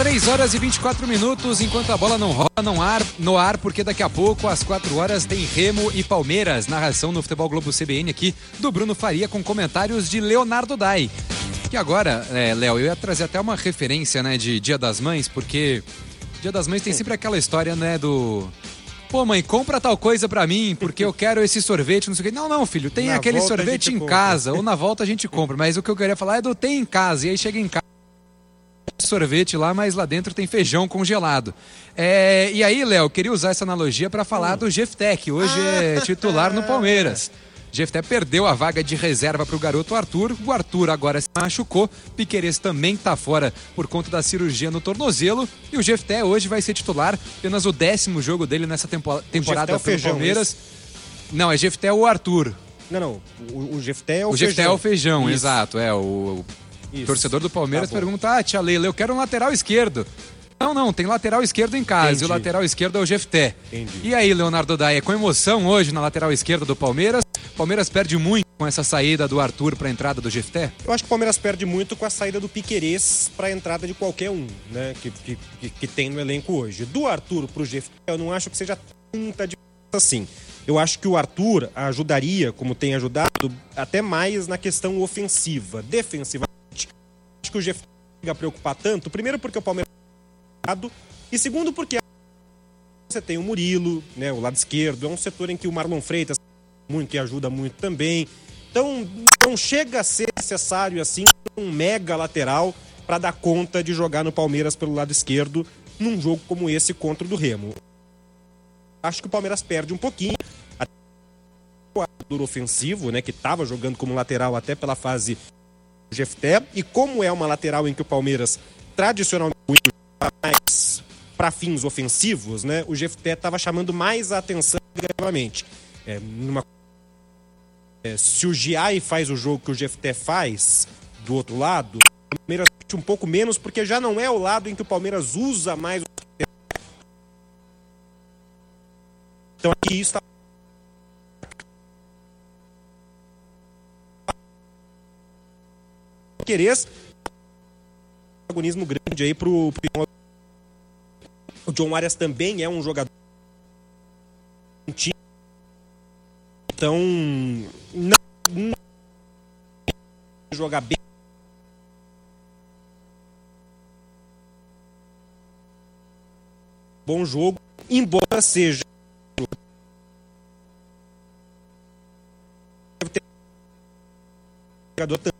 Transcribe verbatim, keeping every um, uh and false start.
três horas e vinte e quatro minutos, enquanto a bola não rola não ar, no ar, porque daqui a pouco, às quatro horas, tem Remo e Palmeiras. Narração no Futebol Globo C B N aqui, do Bruno Faria, com comentários de Leonardo Dai. E agora, é, Léo, eu ia trazer até uma referência, né, de Dia das Mães, porque Dia das Mães tem sempre aquela história, né, do... Pô, mãe, compra tal coisa pra mim, porque eu quero esse sorvete, não sei o quê. Não, não, filho, tem na aquele sorvete em compra. casa, ou na volta a gente compra. Mas o que eu queria falar é do tem em casa, e aí chega em casa, sorvete lá, mas lá dentro tem feijão congelado. É, e aí, Léo, queria usar essa analogia para falar hum. do Jefté, que hoje é titular no Palmeiras. Jefté perdeu a vaga de reserva para o garoto Arthur. O Arthur agora se machucou. Piquerez também está fora por conta da cirurgia no tornozelo. E o Jefté hoje vai ser titular, apenas o décimo jogo dele nessa tempo- temporada pelo feijão, Palmeiras. Isso? Não, é Jefté ou Arthur. Não, não. O, o Jefté é o, o feijão. O Jefté é o feijão, isso. Exato. É o, o torcedor do Palmeiras tá pergunta: ah, tia Leila, eu quero um lateral esquerdo. Não, não, tem lateral esquerdo em casa. Entendi. E o lateral esquerdo é o Jefté. Entendi. E aí, Leonardo Dai, é com emoção hoje na lateral esquerda do Palmeiras? O Palmeiras perde muito com essa saída do Arthur para a entrada do Jefté? Eu acho que o Palmeiras perde muito com a saída do Piquerez para a entrada de qualquer um, né, que, que, que, que tem no elenco hoje. Do Arthur para o Jefté, eu não acho que seja tanta diferença assim. Eu acho que o Arthur ajudaria, como tem ajudado, até mais na questão ofensiva. Defensivamente, acho que o Jefté não chega a preocupar tanto. Primeiro porque o Palmeiras e segundo porque você tem o Murilo, né, o lado esquerdo, é um setor em que o Marlon Freitas muito e ajuda muito também. Então não chega a ser necessário assim um mega lateral para dar conta de jogar no Palmeiras pelo lado esquerdo num jogo como esse contra o do Remo. Acho que o Palmeiras perde um pouquinho até o jogador ofensivo, né, que estava jogando como lateral até pela fase do Jefté, e como é uma lateral em que o Palmeiras tradicionalmente mais para fins ofensivos, né? O Jefté estava chamando mais a atenção negativamente. É, numa... é, se o Giai faz o jogo que o Jefté faz do outro lado, o Palmeiras um pouco menos, porque já não é o lado em que o Palmeiras usa mais o então aqui isso está Piquerez, protagonismo grande aí pro, pro o John Arias também é um jogador então não, não jogar bem bom jogo, embora seja jogador